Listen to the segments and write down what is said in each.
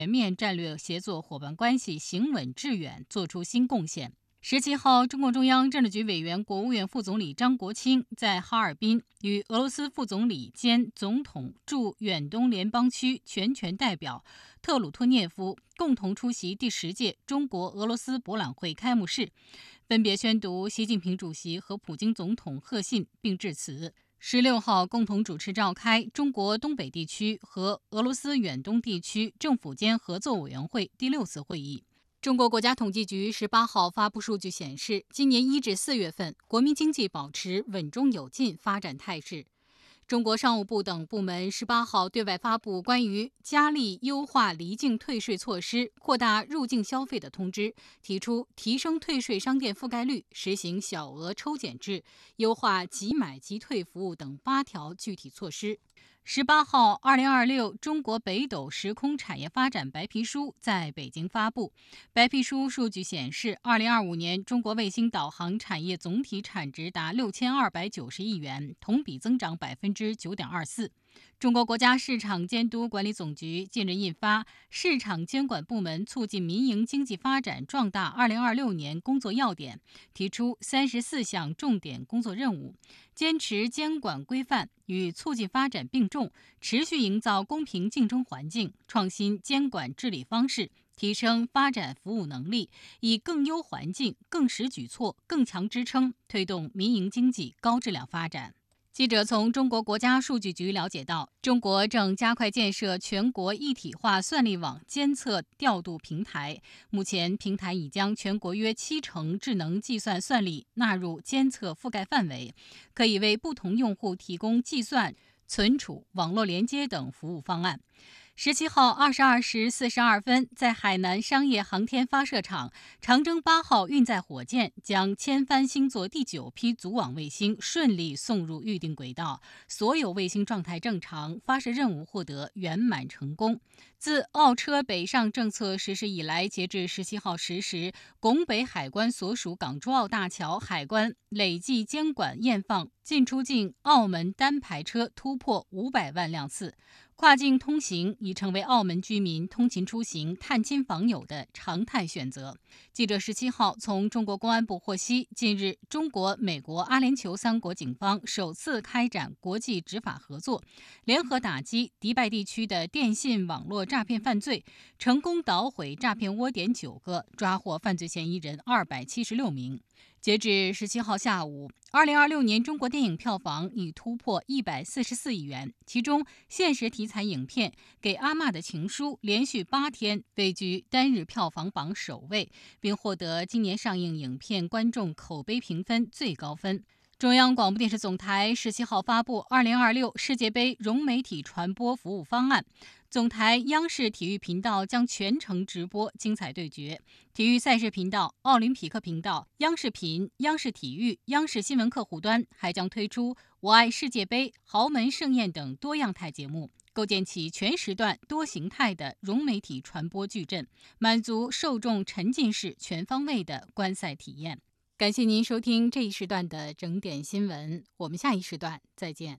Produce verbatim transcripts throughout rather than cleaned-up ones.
全面战略协作伙伴关系行稳致远作出新贡献。十七号，中共中央政治局委员、国务院副总理张国清在哈尔滨与俄罗斯副总理兼总统驻远东联邦区全权代表特鲁托涅夫共同出席第十届中国俄罗斯博览会开幕式，分别宣读习近平主席和普京总统贺信并致辞。十六号，共同主持召开中国东北地区和俄罗斯远东地区政府间合作委员会第六次会议。中国国家统计局十八号发布数据显示，今年一至四月份，国民经济保持稳中有进发展态势。中国商务部等部门十八号对外发布关于加力优化离境退税措施、扩大入境消费的通知，提出提升退税商店覆盖率、实行小额抽检制、优化即买即退服务等八条具体措施。十八号，二零二六中国北斗时空产业发展白皮书在北京发布。白皮书数据显示，二零二五年中国卫星导航产业总体产值达六千二百九十亿元，同比增长百分之九点二四。中国国家市场监督管理总局近日印发《市场监管部门促进民营经济发展壮大二零二六年工作要点》，提出三十四项重点工作任务，坚持监管规范与促进发展并重，持续营造公平竞争环境，创新监管治理方式，提升发展服务能力，以更优环境、更实举措、更强支撑，推动民营经济高质量发展。记者从中国国家数据局了解到，中国正加快建设全国一体化算力网监测调度平台。目前，平台已将全国约七成智能计算算力纳入监测覆盖范围，可以为不同用户提供计算、存储、网络连接等服务方案。十七号二十二时四十二分，在海南商业航天发射场，长征八号运载火箭将千帆星座第九批组网卫星顺利送入预定轨道，所有卫星状态正常，发射任务获得圆满成功。自澳车北上政策实施以来，截至十七号十时，拱北海关所属港珠澳大桥海关累计监管验放进出境澳门单排车突破五百万辆次。跨境通行已成为澳门居民通勤出行、探亲访友的常态选择。记者十七号从中国公安部获悉，近日中国、美国、阿联酋三国警方首次开展国际执法合作，联合打击迪拜地区的电信网络诈骗犯罪，成功捣毁诈骗窝点九个，抓获犯罪嫌疑人二百七十六名。截至十七号下午，二零二六年中国电影票房已突破一百四十四亿元，其中现实题材影片《给阿嬷的情书》连续八天位居单日票房榜首位，并获得今年上映影片观众口碑评分最高分。中央广播电视总台十七号发布二零二六世界杯融媒体传播服务方案。总台央视体育频道将全程直播精彩对决，体育赛事频道、奥林匹克频道、央视频、央视体育、央视新闻客户端还将推出我爱世界杯、豪门盛宴等多样态节目，构建起全时段多形态的融媒体传播矩阵，满足受众沉浸式全方位的观赛体验。感谢您收听这一时段的整点新闻，我们下一时段再见。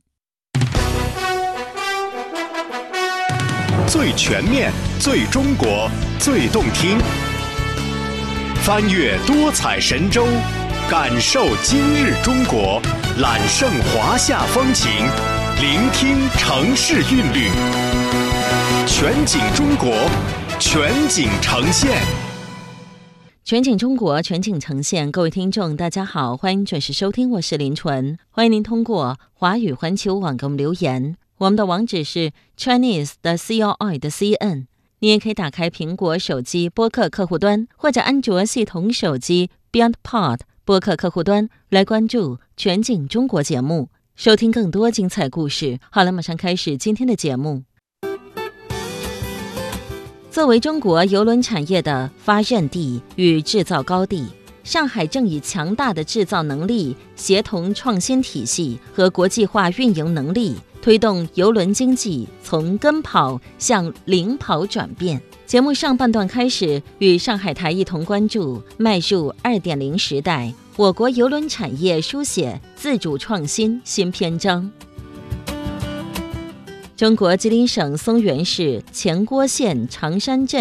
最全面、最中国、最动听，翻越多彩神州，感受今日中国，揽胜华夏风情，聆听城市韵律，全景中国，全景呈现。 全景中国，全景呈现。各位听众大家好，欢迎准时收听，我是林纯。欢迎您通过华语环球网给我们留言，我们的网址是 Chinese 的 C L I 的 C N。 你也可以打开苹果手机播客客户端，或者安卓系统手机 Beyond Pod 播客客户端来关注全景中国节目，收听更多精彩故事。好了，马上开始今天的节目。作为中国邮轮产业的发轫地与制造高地，上海正以强大的制造能力、协同创新体系和国际化运营能力，推动邮轮经济从跟跑向领跑转变。节目上半段开始，与上海台一同关注迈入 二点零 时代，我国邮轮产业书写自主创新新篇章。 中国吉林省松原市前郭县长山镇